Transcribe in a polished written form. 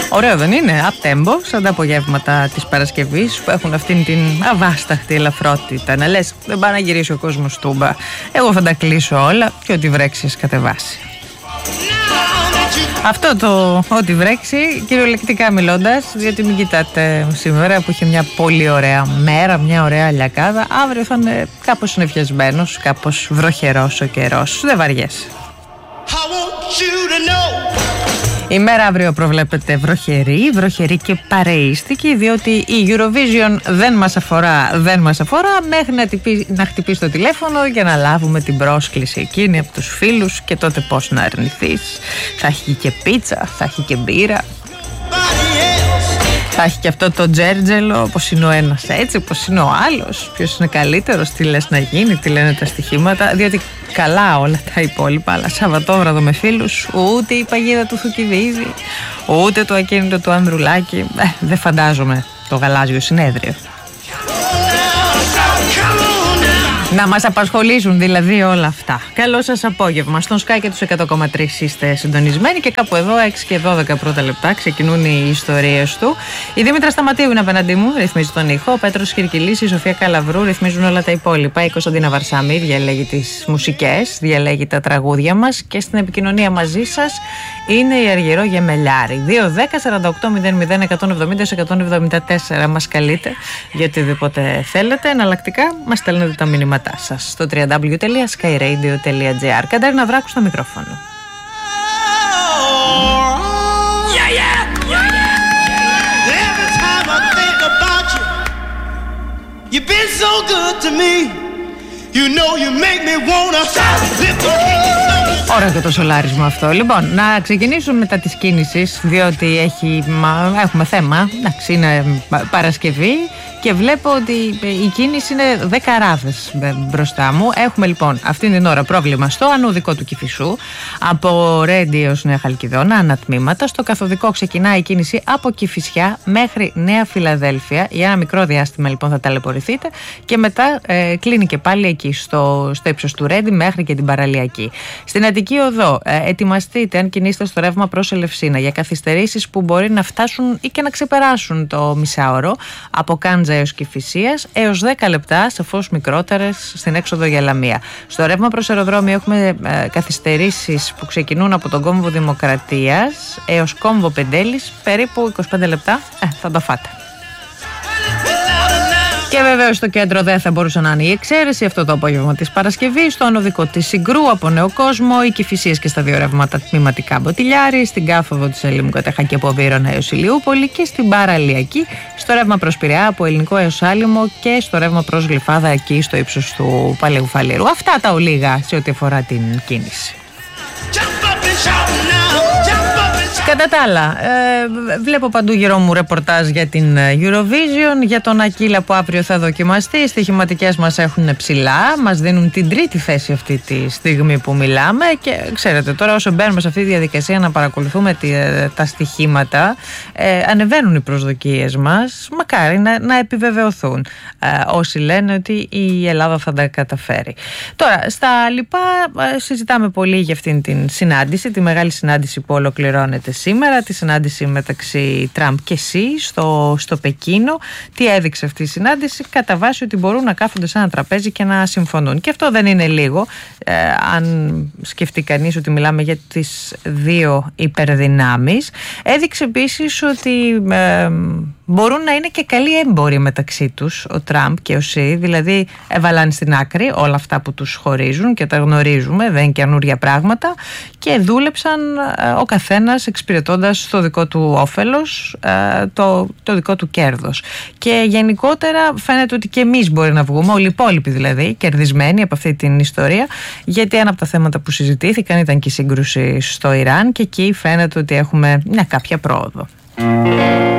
Ωραίο δεν είναι? Απτέμπο, σαν τα απογεύματα της Παρασκευής που έχουν αυτήν την αβάσταχτη ελαφρότητα. Να λες, δεν πάει να γυρίσει ο κόσμος τούμπα. Εγώ θα τα κλείσω όλα και ό,τι βρέξει κατεβάσει. Αυτό το ό,τι βρέξει, κυριολεκτικά μιλώντας, διότι μην κοιτάτε σήμερα που είχε μια πολύ ωραία μέρα, μια ωραία λιακάδα. Αύριο θα είναι κάπως συννεφιασμένος, κάπως βροχερός ο καιρός. Δεν βαριέσαι. Η μέρα αύριο προβλέπεται βροχερή και παρεΐστικη, διότι η Eurovision δεν μας αφορά μέχρι να χτυπήσει το τηλέφωνο για να λάβουμε την πρόσκληση εκείνη από τους φίλους και τότε πώς να αρνηθείς. Θα έχει και πίτσα, θα έχει και μπύρα. Θα έχει και αυτό το τζέρτζελο, πως είναι ο ένας έτσι, πως είναι ο άλλος, ποιος είναι καλύτερος, τι λες να γίνει, τι λένε τα στοιχήματα, διότι καλά όλα τα υπόλοιπα, αλλά Σαββατόβραδο με φίλους, ούτε η παγίδα του Θουκυδίδη, ούτε το ακίνητο του Ανδρουλάκη, δεν φαντάζομαι το γαλάζιο συνέδριο. Να μας απασχολήσουν δηλαδή όλα αυτά. Καλό σας απόγευμα. Στον Sky και τους 100,3 είστε συντονισμένοι και κάπου εδώ 6 και 12 πρώτα λεπτά ξεκινούν οι ιστορίες του. Η Δήμητρα Σταματίου είναι απέναντί μου, ρυθμίζει τον ήχο. Ο Πέτρος Κυρκυλής, η Σοφία Καλαβρού ρυθμίζουν όλα τα υπόλοιπα. Η Κωνσταντίνα Βαρσάμι διαλέγει τις μουσικές, διαλέγει τα τραγούδια μας και στην επικοινωνία μαζί σας είναι η Αργυρό Γεμελιάρη. 2-10-48-001-170-174 μας καλείτε για οτιδήποτε θέλετε. Εναλλακτικά μας στέλνετε τα μηνύματά σας στο www.skyradio.gr. Κατερίνα Βράκου στο μικρόφωνο. Ωραία και το σολάρισμα αυτό. Λοιπόν, να ξεκινήσουμε μετά της κίνησης, διότι έχουμε θέμα. Εντάξει, είναι Παρασκευή και βλέπω ότι η κίνηση είναι 10 ράδες μπροστά μου. Έχουμε λοιπόν αυτήν την ώρα πρόβλημα στο ανωδικό του Κηφισού, από Ρέντι έως Νέα Χαλκιδόνα, ανατμήματα. Στο καθοδικό ξεκινάει η κίνηση από Κηφισιά μέχρι Νέα Φιλαδέλφια. Για ένα μικρό διάστημα λοιπόν θα ταλαιπωρηθείτε και μετά κλείνει και πάλι εκεί στο ύψος του Ρέντι μέχρι και την παραλιακή. Στην Αττική Οδό ετοιμαστείτε αν κινείστε στο ρεύμα προς Ελευσίνα για καθυστερήσεις που μπορεί να φτάσουν ή και να ξεπεράσουν το μισάωρο από Κάντζα έως Κηφισίας, έως 10 λεπτά σε φως μικρότερες στην έξοδο για Λαμία. Στο ρεύμα προς αεροδρόμιο έχουμε καθυστερήσεις που ξεκινούν από τον κόμβο Δημοκρατίας έως κόμβο Πεντέλης, περίπου 25 λεπτά, θα το φάτε. Και βεβαίως στο κέντρο δεν θα μπορούσε να είναι η εξαίρεση αυτό το απόγευμα της Παρασκευής. Στο ανωδικό της Συγκρού από Νέο Κόσμο, οι Κηφισίες και στα δύο ρεύματα τμηματικά Μποτιλιάρη, στην κάθοδο της Ελλήνου Κατεχάκη από Βύρωνα έως Ηλιούπολη και στην παραλιακή, στο ρεύμα προς Πειραιά από Ελληνικό έως Άλυμο και στο ρεύμα προς Γλυφάδα εκεί στο ύψος του Παλαιού Φαλήρου. Αυτά τα ολίγα σε ό,τι αφορά την κίνηση. Κατά τα άλλα, βλέπω παντού γύρω μου ρεπορτάζ για την Eurovision, για τον Ακύλα που αύριο θα δοκιμαστεί. Οι στοιχηματικές μας έχουν ψηλά, μας δίνουν την τρίτη θέση αυτή τη στιγμή που μιλάμε και ξέρετε τώρα όσο μπαίνουμε σε αυτή τη διαδικασία να παρακολουθούμε τα στοιχήματα, ανεβαίνουν οι προσδοκίες μας, μακάρι να επιβεβαιωθούν όσοι λένε ότι η Ελλάδα θα τα καταφέρει. Τώρα, στα λοιπά συζητάμε πολύ για αυτήν την συνάντηση, τη μεγάλη συνάντηση που ολοκληρώνεται σήμερα, τη συνάντηση μεταξύ Τραμπ και Σι στο Πεκίνο. Τι έδειξε αυτή η συνάντηση? Κατά βάση ότι μπορούν να κάθονται σε ένα τραπέζι και να συμφωνούν. Και αυτό δεν είναι λίγο. Αν σκεφτεί κανείς ότι μιλάμε για τις δύο υπερδυνάμεις. Έδειξε επίσης ότι μπορούν να είναι και καλοί έμποροι μεταξύ τους ο Τραμπ και ο Σι, δηλαδή έβαλαν στην άκρη όλα αυτά που τους χωρίζουν και τα γνωρίζουμε, δεν είναι καινούρια πράγματα και δούλεψαν ο καθένας εξυπηρετώντας το δικό του όφελος, το δικό του κέρδος. Και γενικότερα φαίνεται ότι και εμείς μπορεί να βγούμε, όλοι οι υπόλοιποι δηλαδή, κερδισμένοι από αυτή την ιστορία, γιατί ένα από τα θέματα που συζητήθηκαν ήταν και η σύγκρουση στο Ιράν και εκεί φαίνεται ότι έχουμε μια κάποια πρόοδο.